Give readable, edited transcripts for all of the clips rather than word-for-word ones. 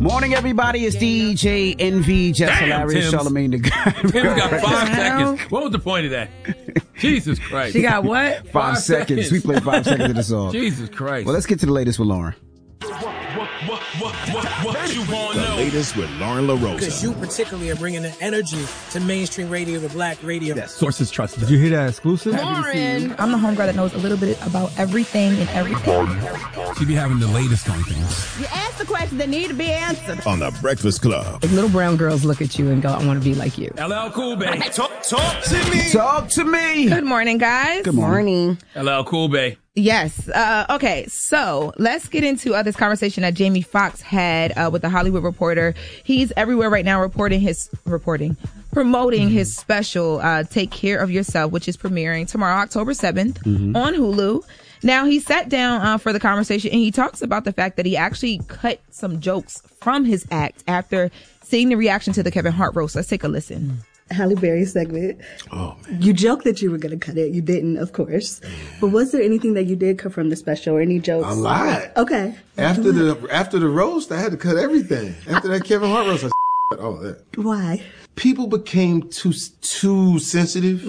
Morning, everybody. It's DJ NV, Jess Hilarious, Charlamagne the God. Tim's got 5 seconds. What was the point of that? Jesus Christ. She got what? 5 seconds. We played 5 seconds of the song. Jesus Christ. Well, let's get to the latest with Lauren. What you want to know? The latest with Lauren LaRosa. Because you particularly are bringing the energy to mainstream radio, the black radio. Yes. Sources trusted. Did you hear that exclusive? Lauren. I'm the homegirl that knows a little bit about everything and everything. She be having the latest on things. You ask the questions that need to be answered. On The Breakfast Club. Like little brown girls look at you and go, I want to be like you. LL Cool Bay. Talk to me. Talk to me. Good morning, guys. Good morning. LL Cool Bay. Yes. Okay. So let's get into this conversation that Jamie Foxx had with the Hollywood Reporter. He's everywhere right now promoting his special, Take Care of Yourself, which is premiering tomorrow, October 7th on Hulu. Now, he sat down for the conversation and he talks about the fact that he actually cut some jokes from his act after seeing the reaction to the Kevin Hart roast. Let's take a listen. Halle Berry segment. Oh, man. You joked that you were going to cut it. You didn't, of course. But was there anything that you did cut from the special or any jokes? A lot. Okay. After the roast, I had to cut everything. After that Kevin Hart roast, I cut all that. Why? People became too sensitive,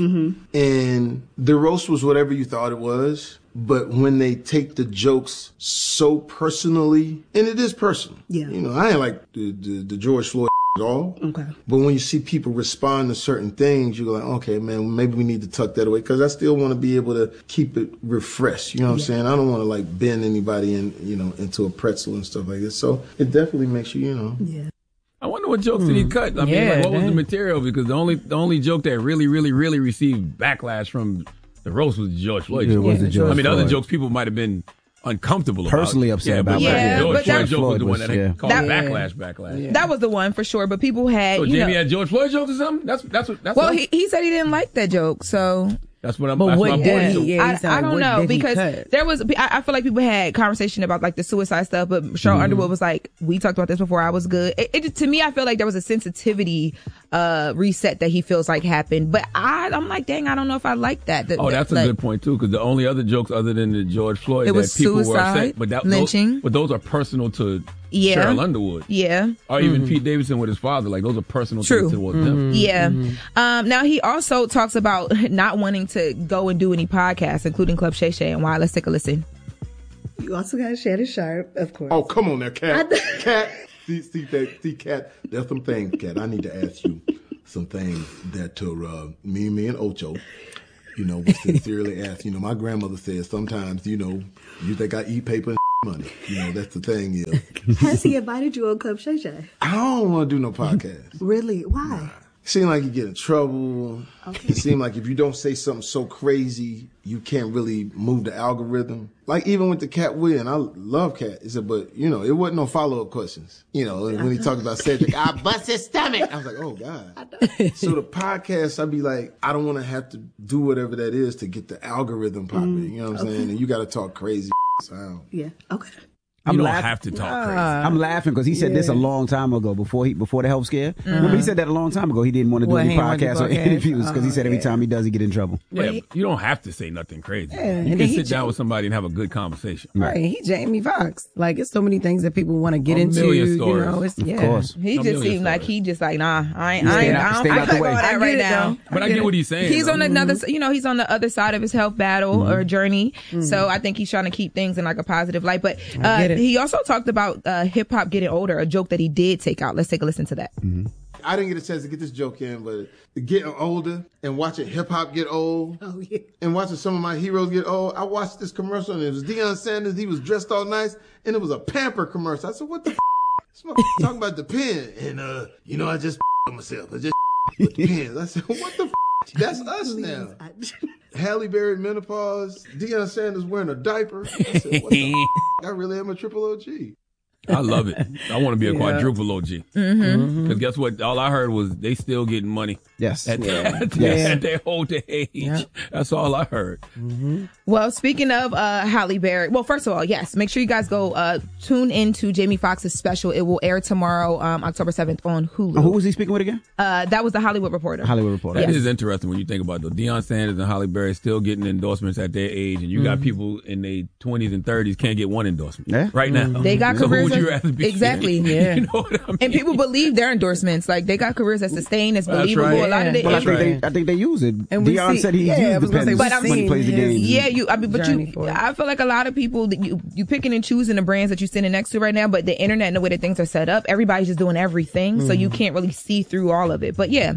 and the roast was whatever you thought it was. But when they take the jokes so personally, and it is personal. Yeah. You know, I ain't like the George Floyd at all. Okay. But when you see people respond to certain things, you're like, okay, man, maybe we need to tuck that away because I still want to be able to keep it refreshed. You know what I'm saying? I don't want to like bend anybody into a pretzel and stuff like this. So it definitely makes you. Yeah. I wonder what jokes did he cut? I mean, what was the material? Because the only joke that really received backlash from the roast was the George Floyd joke. I mean, the other jokes people might have been uncomfortable personally about. upset about. George Floyd joke was Floyd the one that caused backlash. Yeah. That was the one for sure. But people had. So Jamie had George Floyd jokes or something? That's well, he said he didn't like that joke, so. That's what I'm. But what did he? I don't know because there was. I feel like people had conversation about like the suicide stuff, but Cheryl Underwood was like, "We talked about this before. I was good." To me, I feel like there was a sensitivity reset that he feels like happened. But I'm like, dang, I don't know if I like that. That's a good point too, because the only other jokes other than the George Floyd it was that people suicide, were upset, lynching, but those are personal to. Cheryl Underwood. Yeah. Or even Pete Davidson with his father. Like, those are personal things towards them. Yeah. Now, he also talks about not wanting to go and do any podcasts, including Club Shay Shay and why. Let's take a listen. You also got Shannon Sharp, of course. Oh, come on there, Kat. Kat. See, Kat, there's some things, Kat. I need to ask you some things that me and Ocho, we sincerely ask. My grandmother says sometimes, you think I eat paper and money. That's the thing. Has he invited you on Club Shay Shay? I don't want to do no podcast. Really? Why? Nah. It seems like you get in trouble. Okay. It seems like if you don't say something so crazy, you can't really move the algorithm. Like even with the Cat Williams, I love Cat. He said, but it wasn't no follow-up questions. When he talked about Cedric, I bust his stomach. I was like, oh God. So the podcast, I'd be like, I don't want to have to do whatever that is to get the algorithm popping. You know what I'm saying? And you got to talk crazy. Yeah. Okay. You don't have to talk crazy. I'm laughing because he said this a long time ago before the health scare. Remember, he said that a long time ago. He didn't want to do any podcasts or interviews because he said every time he does, he get in trouble. Yeah, you don't have to say nothing crazy. You can sit down with somebody and have a good conversation. Right. He Jamie Foxx. Like, it's so many things that people want to get into. Stories. Of course. He just seemed like nah. I can't go that right now. But I get what he's saying. He's on another. He's on the other side of his health battle or journey. So I think he's trying to keep things in like a positive light. But he also talked about hip hop getting older, a joke that he did take out. Let's take a listen to that. I didn't get a chance to get this joke in, but getting older and watching hip hop get old and watching some of my heroes get old. I watched this commercial and it was Deion Sanders. He was dressed all nice and it was a Pamper commercial. I said, what the talking about the pen. And, I just myself. I just with the pens. I said, what the that's us now. Halle Berry menopause. Deion Sanders wearing a diaper. I said, what the I really am a triple OG. I love it. I want to be a quadruple OG. Because guess what? All I heard was they still getting money. Yes. At their older age. Yep. That's all I heard. Well, speaking of Halle Berry, well, first of all, yes, make sure you guys go tune into Jamie Foxx's special. It will air tomorrow, October 7th on Hulu. Who was he speaking with again? That was the Hollywood Reporter. That is interesting when you think about it. Deion Sanders and Halle Berry still getting endorsements at their age, and you got people in their 20s and 30s can't get one endorsement right now. They got careers would you rather be? Exactly. Yeah. You know what I mean? And people believe their endorsements. Like, they got careers that sustain, that's believable. right. A lot of it Well, is. I think they use it. And we Deion see- said he yeah, I used was the gonna say, pens but when he plays the game. Yeah, I feel like a lot of people that you picking and choosing the brands that you're sitting next to right now, but the internet and the way that things are set up, everybody's just doing everything, so you can't really see through all of it. But yeah.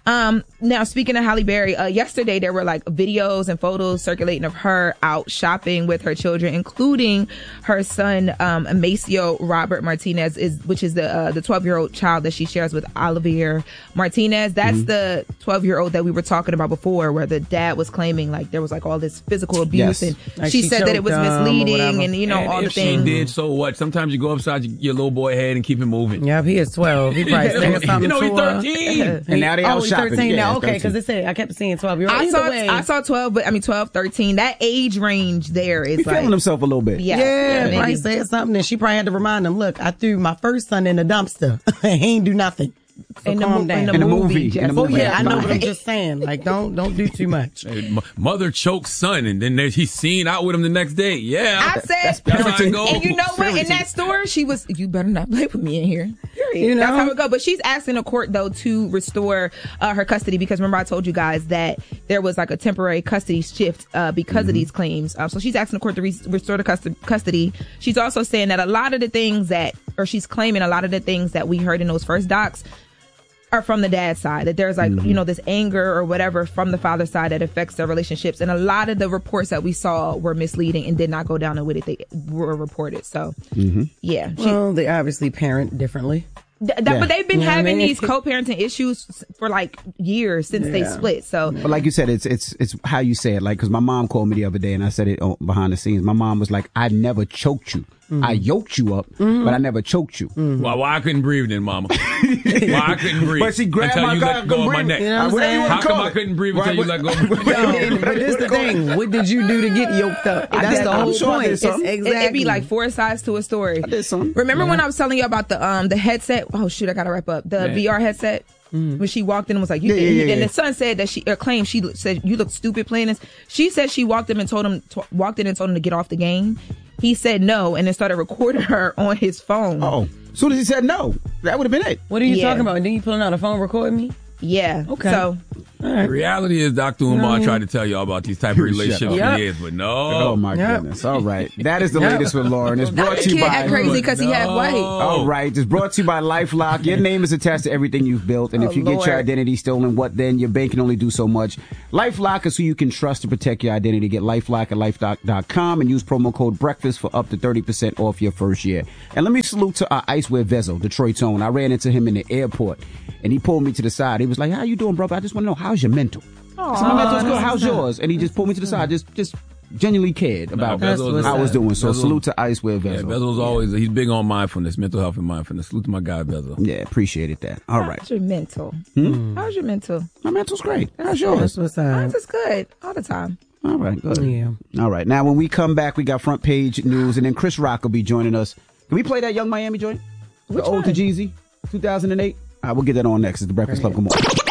Now speaking of Halle Berry, yesterday there were like videos and photos circulating of her out shopping with her children, including her son Maceo Robert Martinez, which is the 12-year-old child that she shares with Olivier Martinez. That's the 12-year-old that we were talking about before, where the dad was claiming like there was like all this physical abuse, and Like she said that it was misleading, and And all the if things. she did, so what? Sometimes you go upside your little boy head and keep him moving. Yeah, he is 12. He probably saying something You know, he's to her. 13. And now they out he's shopping. 13 Yeah, now. he's Okay, 13. because they said I kept seeing 12-year-old. I saw 12, 13. That age range there is He's like feeling himself a little bit. Yeah, maybe. Bryce said something, and she probably had to remind him, look, I threw my first son in the dumpster. He ain't do nothing. So in the, calm down. In the movie. Jess. In the Oh, movie. yeah, I know, but I'm just saying, like, don't do too much. Hey, mother chokes son, and then he's seen out with him the next day. Yeah, I said, that's how it goes. and you know what? In that store, she was, you better not play with me in here. Period. You know? That's how it goes. But she's asking the court, though, to restore her custody, because remember I told you guys that there was like a temporary custody shift because of these claims. So she's asking the court to restore the custody. She's also saying that a lot of the things she's claiming a lot of the things that we heard in those first docs are from the dad's side, that there's like, this anger or whatever from the father's side that affects their relationships. And a lot of the reports that we saw were misleading and did not go down the way that they were reported. So, yeah. Well, they obviously parent differently. But they've been You know what I having mean? these co-parenting issues for like years since they split. So, But like you said, it's how you say it. Like, because my mom called me the other day, and I said it behind the scenes. My mom was like, "I never choked you. I yoked you up, but I never choked you." Why I couldn't breathe then, mama? Why I couldn't breathe? But she grabbed until my you car, let go of my neck. You know what I'm Whatever you saying? wanna How come call I it. couldn't breathe until you let go of my neck? But this is the thing. What did you do to get yoked up? That's the I'm whole sure I point. did something. it'd be like four sides to a story. I did something. Remember when I was telling you about the headset? Oh shoot, I gotta wrap up. The VR headset. When she walked in and was like, and the son said that she claimed she said you look stupid playing this. She said she walked in and told him to get off the game. He said no, and then started recording her on his phone. Oh, as soon as he said no, that would have been it. What are you talking about? And then you pulling out a phone recording me? Yeah. Okay. So The reality is, Dr. Umar tried to tell you all about these type of relationships for years, but no. Oh my goodness! All right, that is the latest with Lauren. It's brought to you can't by. act crazy because he half white. All right, it's brought to you by LifeLock. Your name is attached to everything you've built, and if you get your identity stolen, what then? Your bank can only do so much. LifeLock is who you can trust to protect your identity. Get LifeLock at LifeLock.com and use promo code BREAKFAST for up to 30% off your first year. And let me salute to our Icewear Vezo, Detroit's own. I ran into him in the airport, and he pulled me to the side. He was like, "How you doing, brother? I just want to know, how's your mental?" So my mental's good. How's yours? And he just pulled me to the side, just genuinely cared about how I was doing. So salute to Icewear Vezo. Yeah, Bezel's always, he's big on mindfulness, mental health and mindfulness. Salute to my guy, Bezel. Yeah, appreciated that. All right. How's your mental? How's your mental? My mental's great. How's yours? That's what's up. Mine's is good all the time. All right, good. Yeah. All right. Now, when we come back, we got front page news, and then Chris Rock will be joining us. Can we play that Young Miami joint? Which the Ode to one? Jeezy, 2008? All right, we'll get that on next. It's the Breakfast Club. Good morning.